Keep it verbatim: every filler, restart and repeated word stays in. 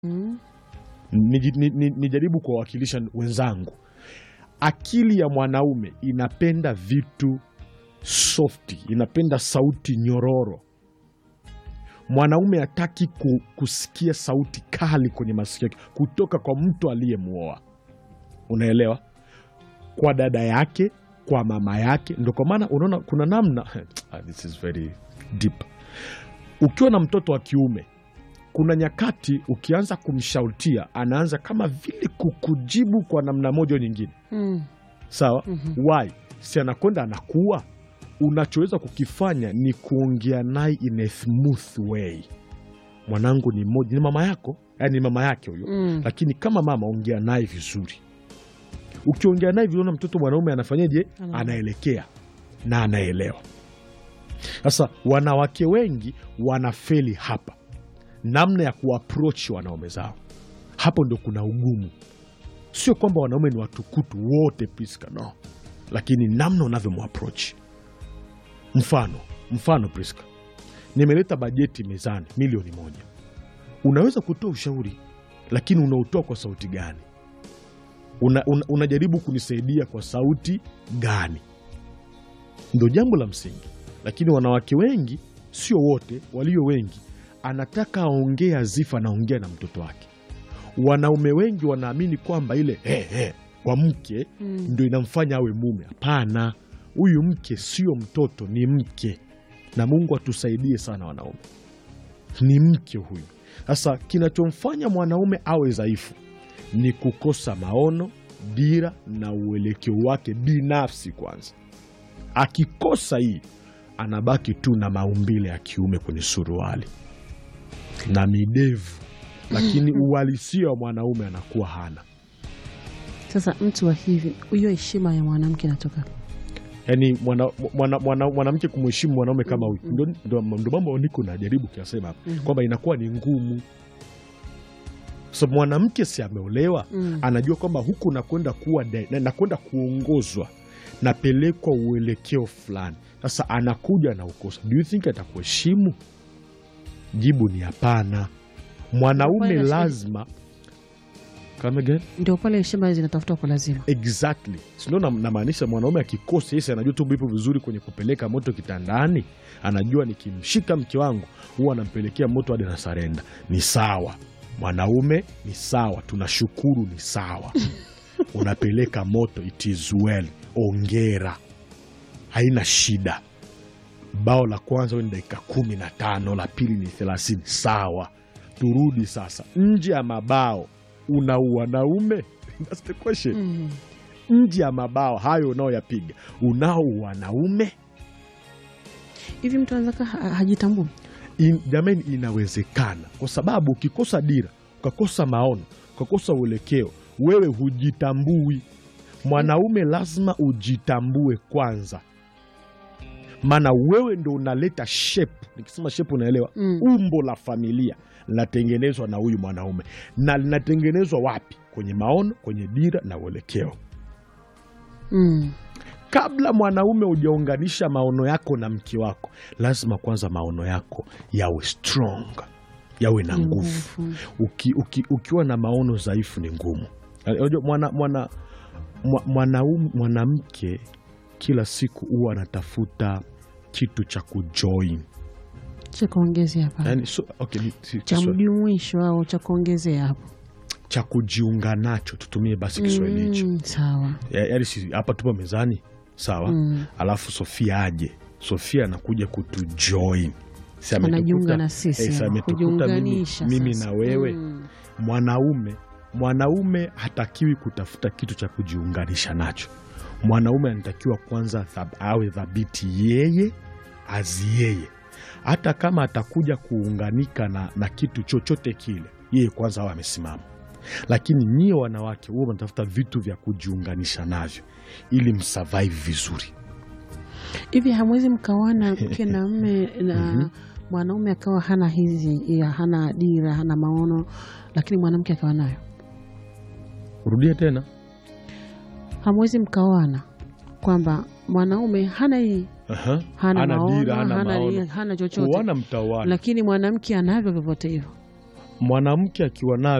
Mm. Nijaribu ni, ni, nijaribu kuwawakilisha wenzangu. Akili ya mwanaume inapenda vitu softi, inapenda sauti nyororo. Mwanaume hataki ku, kusikia sauti kali kwenye masikio yake kutoka kwa mtu aliyemuoa. Unaelewa? Kwa dada yake, kwa mama yake. Ndio kwa maana unaona kuna namna this is very deep. Ukiwa na mtoto wa kiume, kuna nyakati ukianza kumshautia anaanza kama vile kukujibu kwa namna moja nyingine. Mm. Sawa? Mhm. Why? Si anakwenda anakuwa. Unachoweza kukifanya ni kuongea naye in a smooth way. Mwanangu ni mmoja, ni mama yako, yani ni mama yake huyo. Mm. Lakini kama mama, ongea naye vizuri. Ukiongea naye vizuri, mtoto mwanaume anafanyaje? Ana- Anaelekea na anaelewa. Sasa wanawake wengi wanafeli hapa, namna ya kuapproach wanaume zao. Hapo ndo kuna ugumu. Sio kwamba wanaume ni watukutu wote Priska, no, lakini namna unavyomapproach. Mfano, mfano Priska, nimeleta bajeti mezani milioni moja. Unaweza kutoa ushauri, lakini unautoa kwa sauti gani? Una, una, unajaribu kunisaidia kwa sauti gani? Ndo jambo la msingi. Lakini wanawake wengi, sio wote, walio wengi, anataka aongee azifa anaongea na mtoto wake. Wanaume wengi wanaamini kwamba ile he he kwa mke Mm. ndio inamfanya awe mume. Hapana, huyu mke sio mtoto, ni mke. Na Mungu atusaidie sana wanaume, ni mke huyu. Sasa kinachomfanya mwanaume awe dhaifu ni kukosa maono, dira na uelekeo wake binafsi kwanza. Akikosa hii, anabaki tu na maumbile ya kiume kwenye suruali na midevu, lakini uhalisia wa mwanaume anakuwa hana. Sasa mtu wa hivi, hiyo heshima ya mwanamke inatoka. Yaani mwanamke mwana, mwana, mwana kumheshimu mwanaume kama huyu, ndio ndio ndio mambo niko najaribu kuyasema hapa. Mhm. Kwamba inakuwa ni ngumu. So mwanamke si ameolewa, Mm. anajua kwamba huku nakwenda kuwa de- na nakwenda kuongozwa, napelekwa uelekeo fulani. Sasa anakuja na ukosa. Do you think atakuheshimu? Jibu ni hapana. Mwanaume Pale lazima kama again? Ndio pale heshima zinatafutwa kwa lazima. Exactly. Sio na namaanisha mwanaume akikosa yeye anajua tu bipo vizuri kwenye kupeleka moto kitandani. Anajua nikimshika mke wangu huwa anampelekea moto hadi na sarenda. Ni sawa. Mwanaume ni sawa, tunashukuru, ni sawa. Unapeleka moto, it is well. Ongera. Haina shida. Bao la kwanza ni dakika kumi na tano, la pili ni thelathini. Sawa. Turudi sasa. Nje ya mabao una wanaume? That's the question. Mm. Nje ya mabao hayo unaoyapiga unao wanaume? Hivi mtu anaweza ha hajitambui? In, jamani, inawezekana, kwa sababu ukikosa dira, ukakosa maono, ukakosa uelekeo, wewe hujitambui. Mwanaume lazima ujitambue kwanza, maana wewe ndo unaleta shape. Nikisema shape, unaelewa? Mm. Umbo la familia linatengenezwa na huyu mwanaume, na linatengenezwa wapi? Kwenye maono, kwenye dira na uelekeo. Mm. Kabla mwanaume hujaunganisha maono yako na mke wako, lazima kwanza maono yako yawe strong, yawe na nguvu. Uki, uki, ukiwa na maono dhaifu ni ngumu. Unajua mwana, mwana, mwa- mwanaume mwanamke kila siku huwa anatafuta kitu cha kujoin. Cha kuongezea hapa. Yaani, so, okay, ni- si- Cha so- mjumuisho au cha kuongezea hapo. cha kujiunga nacho, tutumie basi Kiswahili hicho. Mm, sawa. Ya- yaani si hapa tupo mezani, sawa? Mm. Alafu Sofia aje, Sofia anakuja kutujoin. Si ametukuta- Anajiunga na sisi, eh, si ametukuta mimi, kujiunganisha mimi sasa. na wewe. Mm. Mwanaume mwanaume hatakiwi kutafuta kitu cha kujiunganisha nacho. Mwanaume anatakiwa kwanza thab, awe thabiti yeye azi yeye. Hata kama atakuja kuunganika na, na kitu chochote kile, yeye kwanza awe amesimama. Lakini nyie wanawake huwa mnatafuta vitu vya kujiunganisha navyo ili msurvive vizuri. Hivi hamwezi mkawana mke na mme na mwanaume akawa hana hizi ya hana dira, hana maono, lakini mwanamke akawa nayo? Rudia tena. Hamwezi mkawana kwamba mwanaume hana hii, Aha. hana Hana maono, dira, hana hana, maono. hana chochote, Kuoana mtaoana. lakini mwanamke anavyo vyovyote hivyo. mwanamke akiwa na